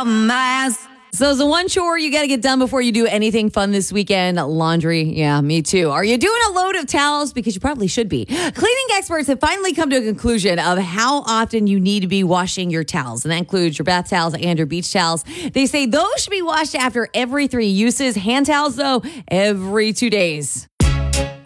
So is the one chore you got to get done before you do anything fun this weekend? Laundry. Yeah, me too. Are you doing a load of towels? Because you probably should be. Cleaning experts have finally come to a conclusion of how often you need to be washing your towels. And that includes your bath towels and your beach towels. They say those should be washed after every 3 uses. Hand towels, though, every 2 days.